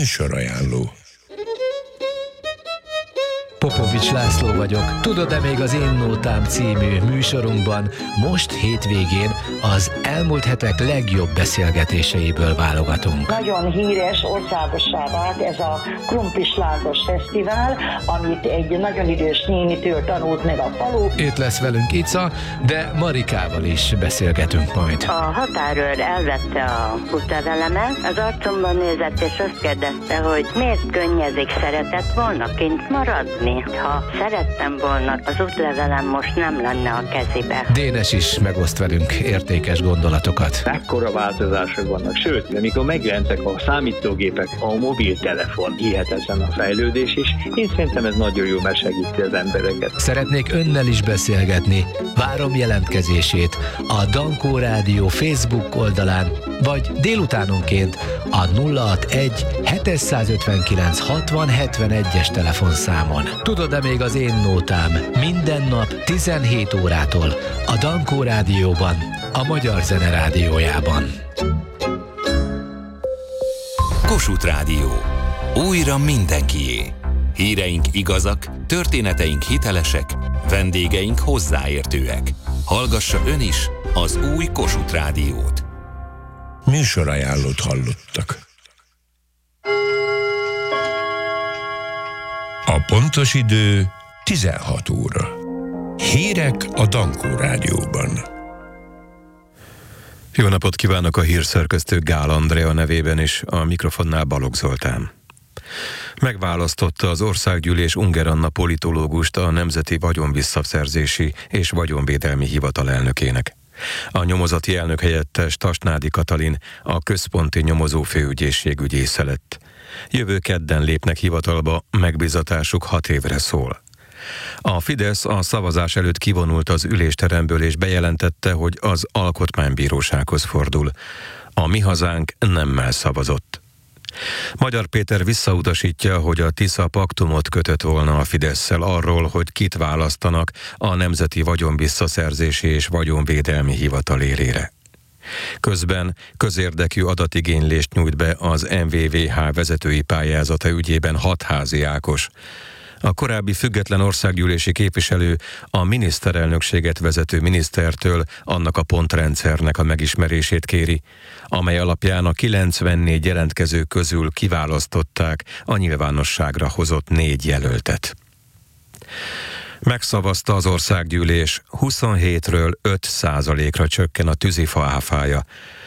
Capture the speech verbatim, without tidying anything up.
Műsorajánló. Popovics László vagyok. Tudod-e még az Én Nótám című műsorunkban most hétvégén az elmúlt hetek legjobb beszélgetéseiből válogatunk. Nagyon híres, országossá vált ez a Krumplislágos Fesztivál, amit egy nagyon idős nénitől tanult meg a falu. Itt lesz velünk Ica, de Marikával is beszélgetünk majd. A határőr elvette a útlevelemet, az arcomban nézett és azt kérdezte, hogy miért könnyezik, szeretett volna kint maradni. Ha szerettem volna, az útlevelem most nem lenne a kezébe. Dénes is megoszt velünk értékes gondolatokat. Ekkora változások vannak, sőt, amikor megjelentek a számítógépek, a mobiltelefon, hihetetlen a fejlődés is. Én szerintem ez nagyon jó, mert segíti az embereket. Szeretnék önnel is beszélgetni. Várom jelentkezését a Dankó Rádió Facebook oldalán, vagy délutánonként a nulla hatvanegy hétszázötvenkilenc hatvan hetvenegyes telefonszámon. Tudod-e még az Én Nótám? Minden nap tizenhét órától a Dankó Rádióban, a Magyar Zene Rádiójában. Kossuth Rádió. Újra mindenkié. Híreink igazak, történeteink hitelesek, vendégeink hozzáértőek. Hallgassa ön is az új Kossuth Rádiót. Műsorajánlót hallottak. A pontos idő tizenhat óra. Hírek a Dankó Rádióban. Jó napot kívánok, a hírszerkesztő Gál Andrea nevében is, a mikrofonnál Balogh Zoltán. Megválasztotta az Országgyűlés Unger Anna politológust a Nemzeti Vagyonvisszaszerzési és Vagyonvédelmi Hivatal elnökének. A nyomozati elnök helyettes Tasnádi Katalin a Központi Nyomozó Főügyészség ügyésze lett. Jövő kedden lépnek hivatalba, megbízatásuk hat évre szól. A Fidesz a szavazás előtt kivonult az ülésteremből és bejelentette, hogy az Alkotmánybírósághoz fordul. A Mi Hazánk nemmel szavazott. Magyar Péter visszautasítja, hogy a Tisza paktumot kötött volna a Fidesszel arról, hogy kit választanak a Nemzeti Vagyonvisszaszerzési és Vagyonvédelmi Hivatal élére. Közben közérdekű adatigénylést nyújt be az em vé vé há vezetői pályázata ügyében Hatházi Ákos. A korábbi független országgyűlési képviselő a miniszterelnökséget vezető minisztertől annak a pontrendszernek a megismerését kéri, amely alapján a kilencvennégy jelentkező közül kiválasztották a nyilvánosságra hozott négy jelöltet. Megszavazta az országgyűlés, huszonhétről öt százalékra csökken a tűzifa áfája.